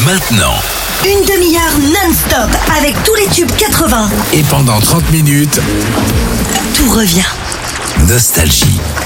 maintenant. Une demi-heure non-stop avec tous les tubes 80. Et pendant 30 minutes, Tout revient. Nostalgie.